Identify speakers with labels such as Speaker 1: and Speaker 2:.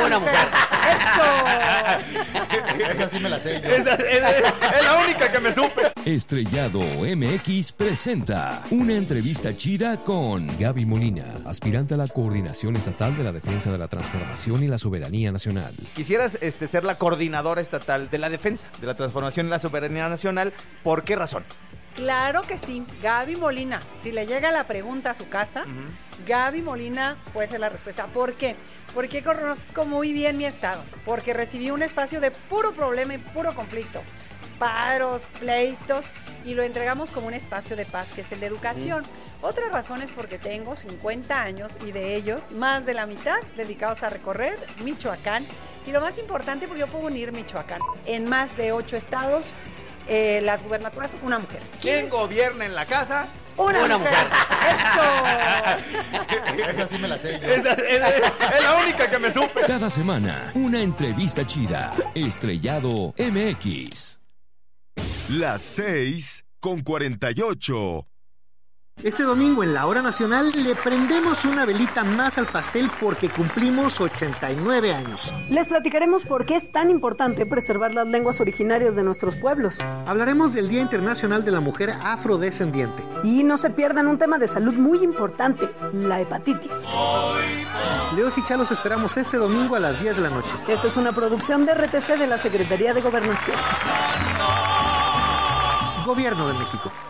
Speaker 1: una mujer.
Speaker 2: ¡Eso! Esa sí me la sé yo.
Speaker 3: Es la única que me supe.
Speaker 4: Estrellado MX presenta una entrevista chida con
Speaker 5: Gaby Molina, aspirante a la Coordinación Estatal de la Defensa de la Transformación y la Soberanía Nacional.
Speaker 3: Quisieras ser la coordinadora estatal de la defensa, de la transformación y la soberanía nacional. ¿Por qué razón?
Speaker 6: Claro que sí, Gaby Molina. Si le llega la pregunta a su casa, Gaby Molina puede ser la respuesta. ¿Por qué? Porque conozco muy bien mi estado. Porque recibí un espacio de puro problema y puro conflicto. Paros, pleitos, y lo entregamos como un espacio de paz, que es el de educación. Otra razón es porque tengo 50 años y de ellos más de la mitad dedicados a recorrer Michoacán. Y lo más importante, porque yo puedo unir Michoacán en más de 8 estados. Las gubernaturas, una mujer.
Speaker 3: ¿Quién gobierna en la casa?
Speaker 6: Una mujer. ¡Eso!
Speaker 2: Esa sí me la sé yo.
Speaker 3: Es la única que me supe.
Speaker 4: cada semana una entrevista chida. Estrellado MX.
Speaker 7: Las 6:48.
Speaker 8: Este domingo en la Hora Nacional le prendemos una velita más al pastel porque cumplimos 89 años.
Speaker 9: Les platicaremos por qué es tan importante preservar las lenguas originarias de nuestros pueblos.
Speaker 8: Hablaremos del Día Internacional de la Mujer Afrodescendiente.
Speaker 9: Y no se pierdan un tema de salud muy importante, la hepatitis.
Speaker 8: Leos y Chalos esperamos este domingo a las 10 de la noche.
Speaker 9: Esta es una producción de RTC de la Secretaría de Gobernación.
Speaker 8: Gobierno de México.